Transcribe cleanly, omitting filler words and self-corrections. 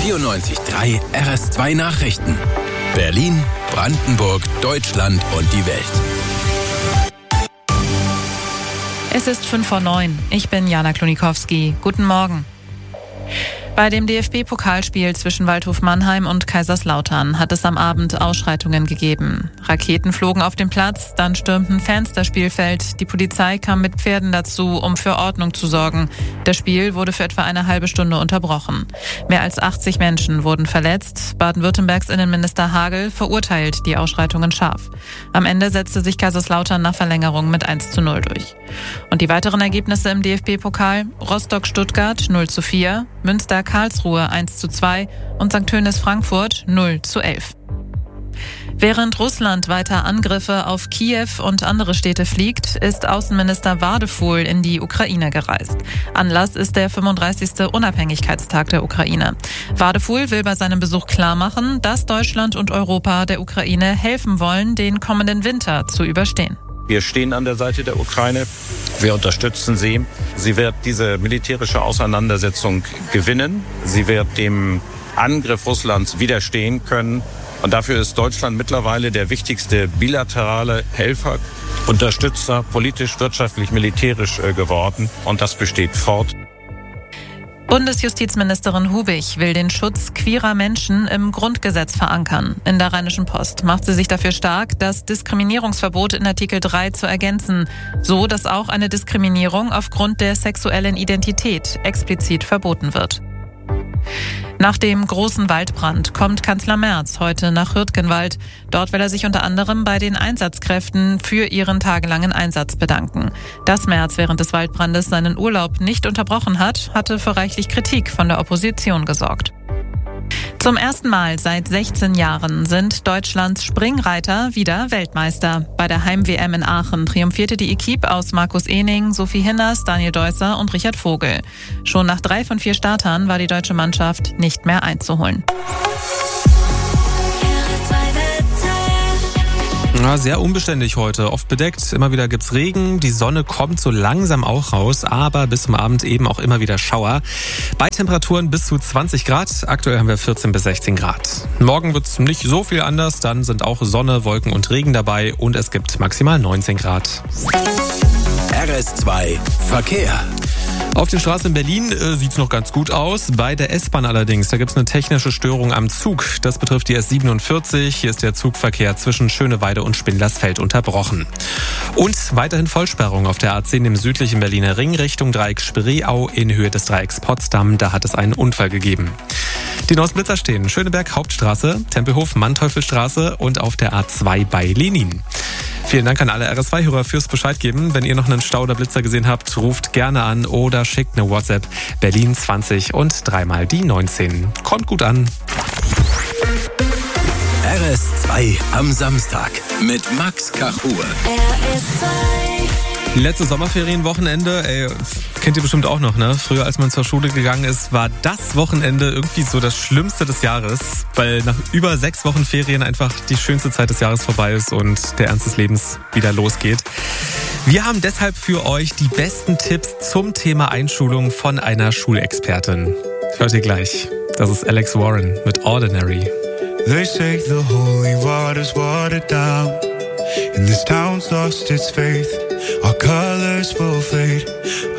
94.3 RS2 Nachrichten. Berlin, Brandenburg, Deutschland und die Welt. Es ist 8:55. Ich bin Jana Klonikowski. Guten Morgen. Bei dem DFB-Pokalspiel zwischen Waldhof Mannheim und Kaiserslautern hat es am Abend Ausschreitungen gegeben. Raketen flogen auf den Platz, dann stürmten Fans das Spielfeld. Die Polizei kam mit Pferden dazu, um für Ordnung zu sorgen. Das Spiel wurde für etwa eine halbe Stunde unterbrochen. Mehr als 80 Menschen wurden verletzt. Baden-Württembergs Innenminister Hagel verurteilt die Ausschreitungen scharf. Am Ende setzte sich Kaiserslautern nach Verlängerung mit 1:0 durch. Und die weiteren Ergebnisse im DFB-Pokal: Rostock-Stuttgart 0:4, Münster-Karlsruhe 1:2 und St. Tönis-Frankfurt 0:11. Während Russland weiter Angriffe auf Kiew und andere Städte fliegt, ist Außenminister Wadefuhl in die Ukraine gereist. Anlass ist der 35. Unabhängigkeitstag der Ukraine. Wadefuhl will bei seinem Besuch klarmachen, dass Deutschland und Europa der Ukraine helfen wollen, den kommenden Winter zu überstehen. Wir stehen an der Seite der Ukraine. Wir unterstützen sie. Sie wird diese militärische Auseinandersetzung gewinnen. Sie wird dem Angriff Russlands widerstehen können. Und dafür ist Deutschland mittlerweile der wichtigste bilaterale Helfer, Unterstützer, politisch, wirtschaftlich, militärisch geworden. Und das besteht fort. Bundesjustizministerin Hubig will den Schutz queerer Menschen im Grundgesetz verankern. In der Rheinischen Post macht sie sich dafür stark, das Diskriminierungsverbot in Artikel 3 zu ergänzen, so dass auch eine Diskriminierung aufgrund der sexuellen Identität explizit verboten wird. Nach dem großen Waldbrand kommt Kanzler Merz heute nach Hürtgenwald. Dort will er sich unter anderem bei den Einsatzkräften für ihren tagelangen Einsatz bedanken. Dass Merz während des Waldbrandes seinen Urlaub nicht unterbrochen hat, hatte für reichlich Kritik von der Opposition gesorgt. Zum ersten Mal seit 16 Jahren sind Deutschlands Springreiter wieder Weltmeister. Bei der Heim-WM in Aachen triumphierte die Equipe aus Markus Ehning, Sophie Hinners, Daniel Deusser und Richard Vogel. Schon nach 3 von 4 Startern war die deutsche Mannschaft nicht mehr einzuholen. Ja, sehr unbeständig heute, oft bedeckt, immer wieder gibt's Regen, die Sonne kommt so langsam auch raus, aber bis zum Abend eben auch immer wieder Schauer. Bei Temperaturen bis zu 20 Grad, aktuell haben wir 14 bis 16 Grad. Morgen wird's nicht so viel anders, dann sind auch Sonne, Wolken und Regen dabei und es gibt maximal 19 Grad. RS2 Verkehr. Auf den Straßen in Berlin sieht's noch ganz gut aus. Bei der S-Bahn allerdings, da gibt's eine technische Störung am Zug. Das betrifft die S47. Hier ist der Zugverkehr zwischen Schöneweide und Spindlersfeld unterbrochen. Und weiterhin Vollsperrung auf der A10 im südlichen Berliner Ring Richtung Dreieck Spreeau in Höhe des Dreiecks Potsdam. Da hat es einen Unfall gegeben. Die Neues Blitzer stehen Schöneberg Hauptstraße, Tempelhof Manteufelstraße und auf der A2 bei Lenin. Vielen Dank an alle RS2-Hörer fürs Bescheid geben. Wenn ihr noch einen Stau oder Blitzer gesehen habt, ruft gerne an oder schickt eine WhatsApp Berlin 20 und 3 mal die 19. Kommt gut an. RS2 am Samstag mit Max Kachur. Letztes Sommerferienwochenende, kennt ihr bestimmt auch noch, ne? Früher, als man zur Schule gegangen ist, war das Wochenende irgendwie so das Schlimmste des Jahres, weil nach über 6 Wochen Ferien einfach die schönste Zeit des Jahres vorbei ist und der Ernst des Lebens wieder losgeht. Wir haben deshalb für euch die besten Tipps zum Thema Einschulung von einer Schulexpertin. Hört ihr gleich. Das ist Alex Warren mit Ordinary. They say the holy water's watered down, and this town's lost its faith. Our colors will fade.